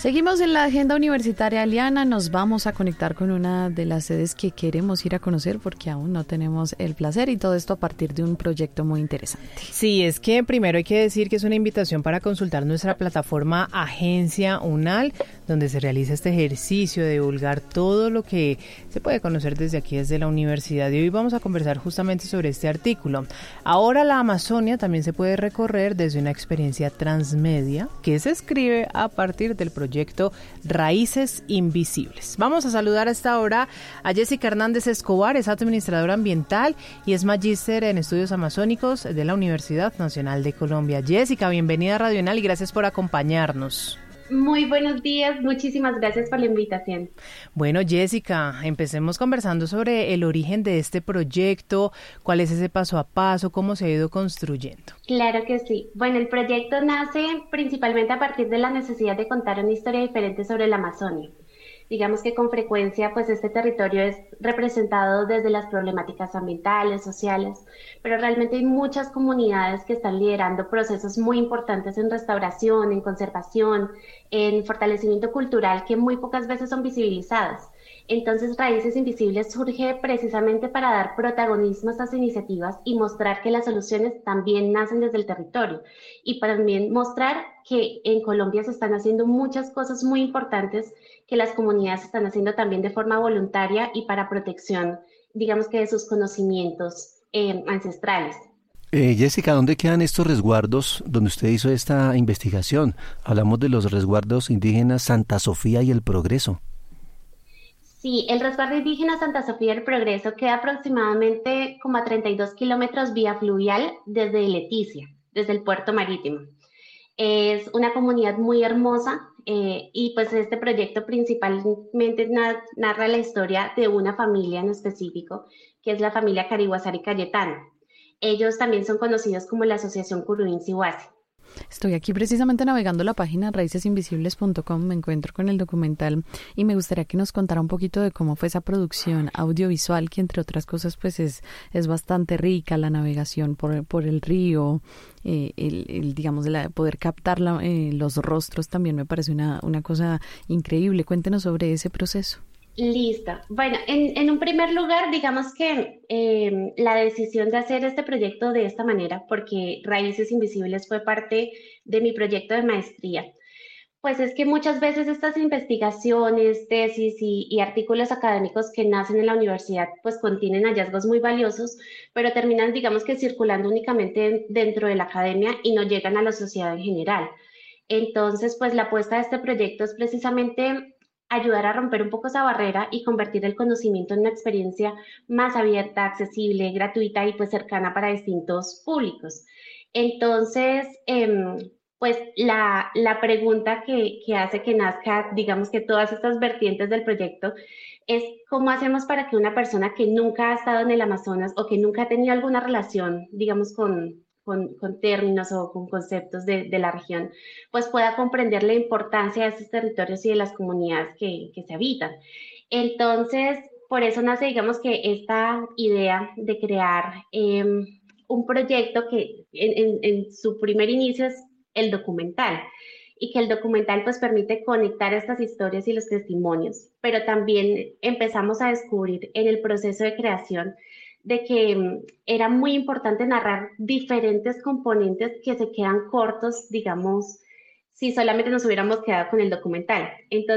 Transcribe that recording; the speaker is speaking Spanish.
Seguimos en la agenda universitaria, Liana. Nos vamos a conectar con una de las sedes que queremos ir a conocer porque aún no tenemos el placer, y todo esto a partir de un proyecto muy interesante. Sí, es que primero hay que decir que es una invitación para consultar nuestra plataforma Agencia UNAL, donde se realiza este ejercicio de divulgar todo lo que se puede conocer desde aquí, desde la universidad. Y hoy vamos a conversar justamente sobre este artículo. Ahora la Amazonia también se puede recorrer desde una experiencia transmedia que se escribe a partir del proyecto Raíces Invisibles. Vamos a saludar a esta hora a Jessica Hernández Escobar, es administradora ambiental y es magíster en estudios amazónicos de la Universidad Nacional de Colombia. Jessica, bienvenida a Radio UNAL y gracias por acompañarnos. Muy buenos días, muchísimas gracias por la invitación. Bueno, Jessica, empecemos conversando sobre el origen de este proyecto, cuál es ese paso a paso, cómo se ha ido construyendo. Claro que sí. Bueno, el proyecto nace principalmente a partir de la necesidad de contar una historia diferente sobre la Amazonia. Digamos que con frecuencia pues este territorio es representado desde las problemáticas ambientales, sociales, pero realmente hay muchas comunidades que están liderando procesos muy importantes en restauración, en conservación, en fortalecimiento cultural que muy pocas veces son visibilizadas. Entonces, Raíces Invisibles surge precisamente para dar protagonismo a estas iniciativas y mostrar que las soluciones también nacen desde el territorio, y para también mostrar que en Colombia se están haciendo muchas cosas muy importantes que las comunidades están haciendo también de forma voluntaria y para protección, digamos que de sus conocimientos ancestrales. Jessica, ¿dónde quedan estos resguardos donde usted hizo esta investigación? Hablamos de los resguardos indígenas Santa Sofía y El Progreso. Sí, el resguardo indígena Santa Sofía del Progreso queda aproximadamente como a 32 kilómetros vía fluvial desde Leticia, desde el puerto marítimo. Es una comunidad muy hermosa y pues este proyecto principalmente narra la historia de una familia en específico, que es la familia Carihuasari Cayetano. Ellos también son conocidos como la Asociación Curubín-Sihuasi. Estoy aquí precisamente navegando la página raicesinvisibles.com, me encuentro con el documental y me gustaría que nos contara un poquito de cómo fue esa producción audiovisual, que entre otras cosas pues es bastante rica, la navegación por el río, digamos, poder captar los rostros también me parece una cosa increíble. Cuéntenos sobre ese proceso. Listo. Bueno, en un primer lugar, digamos que la decisión de hacer este proyecto de esta manera, porque Raíces Invisibles fue parte de mi proyecto de maestría, pues es que muchas veces estas investigaciones, tesis y artículos académicos que nacen en la universidad, pues contienen hallazgos muy valiosos, pero terminan, digamos que circulando únicamente dentro de la academia y no llegan a la sociedad en general. Entonces, pues la apuesta de este proyecto es precisamente ayudar a romper un poco esa barrera y convertir el conocimiento en una experiencia más abierta, accesible, gratuita y pues cercana para distintos públicos. Entonces, pues la pregunta que hace que nazca, digamos que todas estas vertientes del proyecto, es cómo hacemos para que una persona que nunca ha estado en el Amazonas o que nunca ha tenido alguna relación, digamos, con términos o con conceptos de la región, pues pueda comprender la importancia de estos territorios y de las comunidades que se habitan. Entonces, por eso nace, digamos que esta idea de crear un proyecto que en su primer inicio es el documental, y que el documental pues permite conectar estas historias y los testimonios, pero también empezamos a descubrir en el proceso de creación de que era muy importante narrar diferentes componentes que se quedan cortos, digamos, si solamente nos hubiéramos quedado con el documental. Entonces,